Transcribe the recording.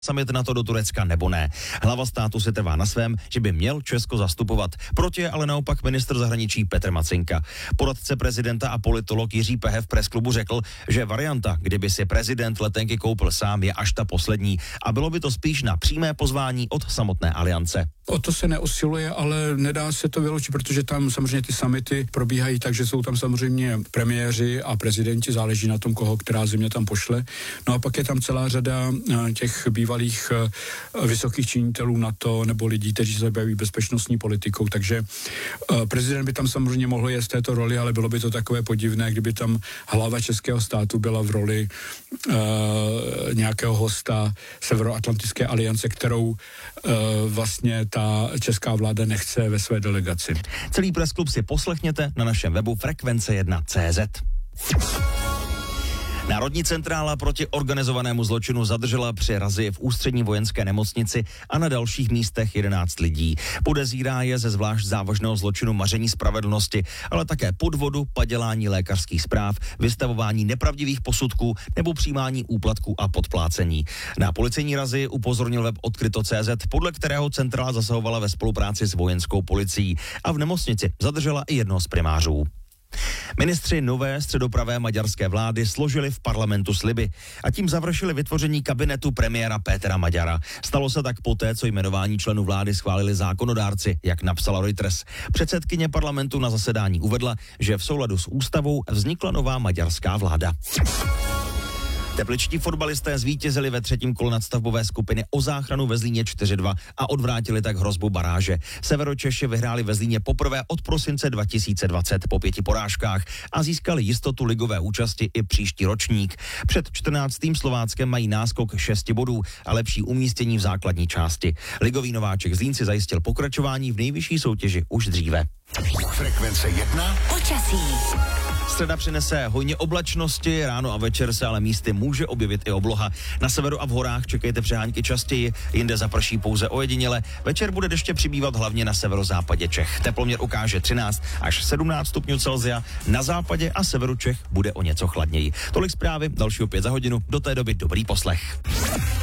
summit NATO do Turecka nebo ne. Hlava státu se trvá na svém, že by měl Česko zastupovat. Proti je ale naopak ministr zahraničí Petr Macinka. Poradce prezidenta a politolog Jiří Pehe v presklubu řekl, že varianta, kdyby si prezident letenky koupil sám, je až ta poslední a bylo by to spíš na přímé pozvání od samotné aliance. O to se neusiluje, ale nedá se to vyloučit, protože tam samozřejmě ty summity probíhají tak, že jsou tam samozřejmě premiéři a prezidenti, záleží na tom, koho která země tam pošle. No a pak je tam celá řada těch bývalých vysokých činitelů NATO nebo lidí, kteří se zabývají bezpečnostní politikou, takže prezident by tam samozřejmě mohl jet z této roli, ale bylo by to takové podivné, kdyby tam hlava českého státu byla v roli nějakého hosta Severoatlantické aliance, kterou vlastně ta česká vláda nechce ve své delegaci. Celý pressklub si poslechněte na našem webu frekvence1.cz. Národní centrála proti organizovanému zločinu zadržela při razii v ústřední vojenské nemocnici a na dalších místech 11 lidí. Podezírá je ze zvlášť závažného zločinu maření spravedlnosti, ale také podvodu, padělání lékařských zpráv, vystavování nepravdivých posudků nebo přijímání úplatků a podplácení. Na policejní razii upozornil web Odkryto.cz, podle kterého centrála zasahovala ve spolupráci s vojenskou policií a v nemocnici zadržela i jednoho z primářů. Ministři nové středopravé maďarské vlády složili v parlamentu sliby a tím završili vytvoření kabinetu premiéra Pétera Maďara. Stalo se tak poté, co jmenování členů vlády schválili zákonodárci, jak napsala Reuters. Předsedkyně parlamentu na zasedání uvedla, že v souladu s ústavou vznikla nová maďarská vláda. Tepličtí fotbalisté zvítězili ve třetím kole nadstavbové skupiny o záchranu ve Zlíně 4-2 a odvrátili tak hrozbu baráže. Severočeši vyhráli ve Zlíně poprvé od prosince 2020 po 5 porážkách a získali jistotu ligové účasti i příští ročník. Před 14. Slováckem mají náskok 6 bodů a lepší umístění v základní části. Ligový nováček Zlín si zajistil pokračování v nejvyšší soutěži už dříve. Frekvence 1. Počasí. Středa přinese hojně oblačnosti, ráno a večer se ale místy může objevit i obloha. Na severu a v horách čekejte přehánky častěji, jinde zaprší pouze ojediněle. Večer bude deště přibývat hlavně na severozápadě Čech. Teploměr ukáže 13 až 17 stupňů Celsia, na západě a severu Čech bude o něco chladněji. Tolik zprávy, další opět za hodinu, do té doby dobrý poslech.